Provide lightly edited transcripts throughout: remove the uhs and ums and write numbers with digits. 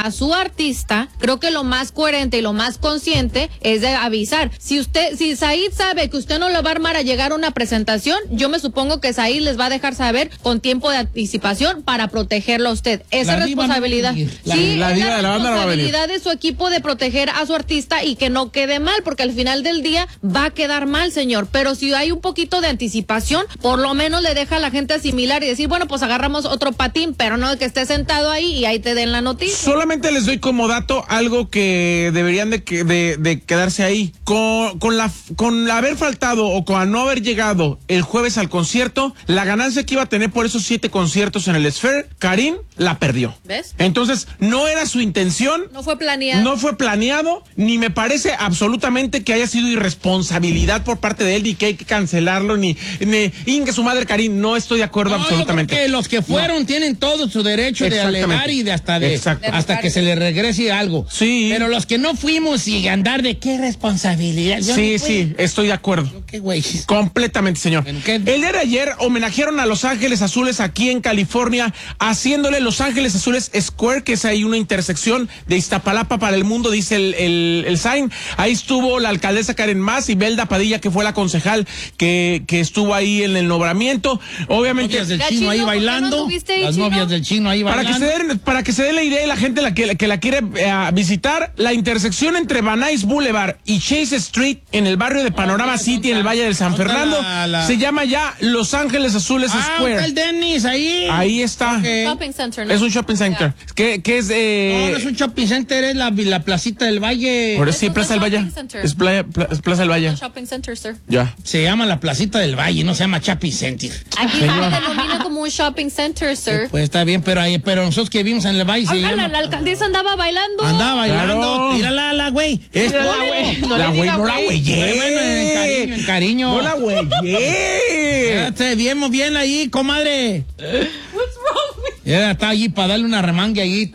a su artista, creo que lo más coherente y lo más consciente es de avisar. Si Said sabe que usted no lo va a armar a llegar a una presentación, yo me supongo que Said les va a dejar saber con tiempo de anticipación para protegerlo a usted. Esa responsabilidad. La diva de la banda no va a venir. Responsabilidad de su equipo de proteger a su artista y que no quede mal, porque al final del día va a quedar mal, señor. Pero si hay un poquito de anticipación, por lo menos le deja a la gente asimilar y decir, bueno, pues agarramos otro patín, pero no que esté sentado ahí y ahí te den la noticia. Solamente les doy como dato algo que deberían de quedarse ahí. Con haber faltado o con no haber llegado el jueves al concierto, la ganancia que iba a tener por esos 7 conciertos en el Sphere, Karim la perdió. ¿Ves? Entonces, no era su intención. No fue planeado. No fue planeado, ni me parece absolutamente que haya sido irresponsabilidad por parte de él, ni que hay que cancelarlo, ni ingue su madre Karim, no estoy de acuerdo absolutamente. Porque los que fueron tienen todo su derecho de alegar y de hasta que se le regrese algo. Sí. Pero los que no fuimos y andar de qué responsabilidad. Sí, estoy de acuerdo. ¿Qué güey? Completamente, señor. El día de ayer homenajearon a Los Ángeles Azules aquí en California, haciéndole Los Ángeles Azules Square, que es ahí una intersección de Iztapalapa para el mundo, dice el sign. Ahí estuvo la alcaldesa Karen Mas y Belda Padilla, que fue la concejal que estuvo ahí en el nombramiento. Obviamente. Las novias del chino ahí bailando. Las novias del chino ahí bailando. Para que se dé la idea y la gente que la quiere visitar, la intersección entre Van Nuys Boulevard y Chase Street en el barrio de Panorama City en el Valle del San Fernando se llama ya Los Ángeles Azules Square. Está el Dennis ahí. Ahí está. Okay. Shopping center, ¿no? Es un shopping center. Yeah. Que es no es un shopping center, es la placita del Valle. Por eso sí, Plaza del Valle. Es Plaza del Valle. Shopping center, sir. Ya. Se llama la placita del Valle, no se llama shopping center. Aquí se denomina como un shopping center, sir. Pues está bien, pero nosotros que vimos en el Valle se llama... La alcaldesa andaba bailando. Claro. Tírala la güey. La güey, no la güey. Bueno, en cariño. No la güey. Bien, bien ahí, comadre. What's wrong with Ya está allí para darle una remangue allí.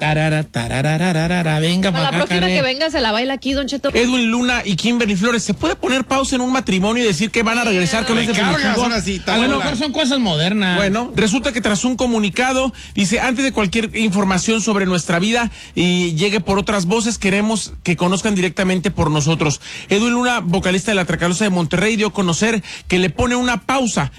Venga para la acá, próxima que venga se la baila aquí, Don Cheto. Edwin Luna y Kimberly Flores, ¿se puede poner pausa en un matrimonio y decir que van a regresar con ese felicidad? Bueno, son cosas modernas. Bueno, resulta que tras un comunicado, dice, antes de cualquier información sobre nuestra vida y llegue por otras voces, queremos que conozcan directamente por nosotros. Edwin Luna, vocalista de La Tracalosa de Monterrey, dio a conocer que le pone una pausa.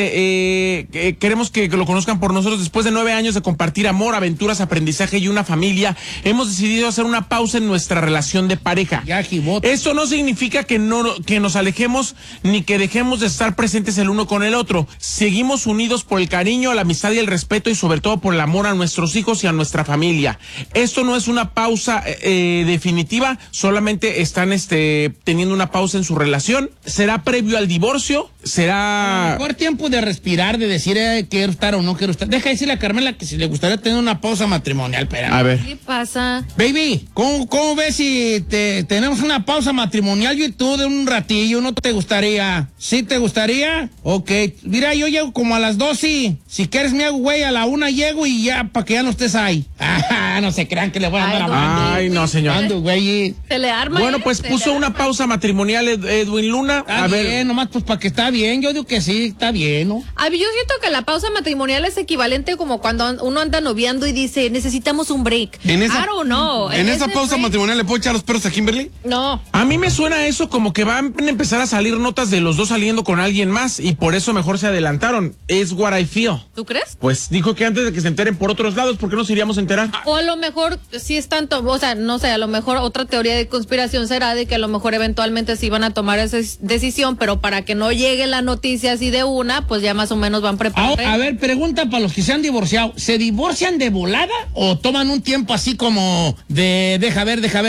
Dice, queremos que lo conozcan por nosotros. Después de 9 años de compartir amor, aventuras, aprendizaje y una familia, hemos decidido hacer una pausa en nuestra relación de pareja. Esto no significa que nos alejemos ni que dejemos de estar presentes el uno con el otro. Seguimos unidos por el cariño, la amistad y el respeto, y sobre todo por el amor a nuestros hijos y a nuestra familia. Esto no es una pausa definitiva, solamente están teniendo una pausa en su relación. Será previo al divorcio, será... Mejor tiempo de respirar, de decir quiero estar o no quiero estar. Deja decirle a Carmela que si le gustaría tener una pausa matrimonial, pero... A ver. ¿Qué pasa? Baby, ¿cómo ves si tenemos una pausa matrimonial yo y tú de un ratillo? ¿No te gustaría? ¿Sí te gustaría? Ok. Mira, yo llego como a las 12. Si quieres me hago güey, a la 1 llego y ya, para que ya no estés ahí. No se crean que le voy a andar hablando. Ay, no, señor. Se le arma. Bueno, pues puso una pausa matrimonial Edwin Luna. Está bien, nomás pues para que está bien. Yo digo que sí, está bien, ¿no? Yo siento que la pausa matrimonial es equivalente como cuando uno anda noviando y dice, necesitamos un break. I don't know. ¿En esa pausa matrimonial le puedo echar los perros a Kimberly? No. A mí me suena eso como que van a empezar a salir notas de los dos saliendo con alguien más y por eso mejor se adelantaron. Es what I feel. ¿Tú crees? Pues dijo que antes de que se enteren por otros lados, ¿por qué nos iríamos a enterar? O a lo mejor sí es tanto, o sea, no sé, a lo mejor otra teoría de conspiración será de que a lo mejor eventualmente sí van a tomar esa decisión, pero para que no llegue la noticia así de una, pues ya más o menos van preparados. A ver, pregunta para los que se han divorciado, ¿se divorcian de volada o toman un tiempo así como de deja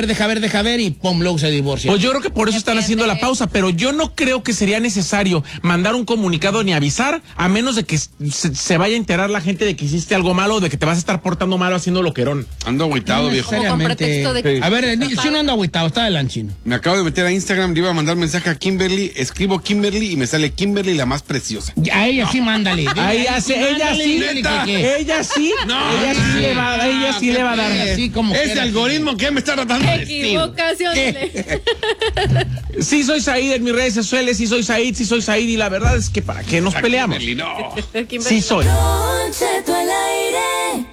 ver y pum, luego se divorcian? Pues yo creo que por eso están haciendo la pausa, pero yo no creo que sería necesario mandar un comunicado ni avisar, a menos de que se vaya a enterar la gente de que hiciste algo malo, de que te vas a estar portando malo haciendo loquerón. Ando agüitado, viejo. Con pretexto de que... A ver, si no ando agüitado, está del chino. Me acabo de meter a Instagram, le iba a mandar mensaje a Kimberly, escribo Kimberly y me sale Kimberly la más preciosa. A ella sí, mándale. Ella sí le va a dar. Así como ese algoritmo que me está tratando de equivocación. Sí soy Said en mis redes sociales, sí soy Said y la verdad es que para qué nos peleamos. Kimberly, no. Sí soy. Don Cheto al aire.